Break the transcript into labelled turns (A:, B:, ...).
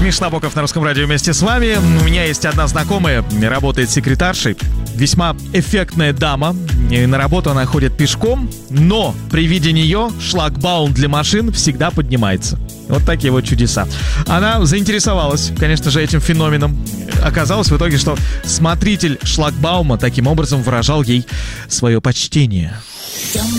A: Миша Набоков на Русском радио вместе с вами. У меня есть одна знакомая, работает секретаршей. Весьма эффектная дама. И на работу она ходит пешком, но при виде нее шлагбаум для машин всегда поднимается. Вот такие вот чудеса. Она заинтересовалась, конечно же, этим феноменом. Оказалось в итоге, что смотритель шлагбаума таким образом выражал ей свое почтение.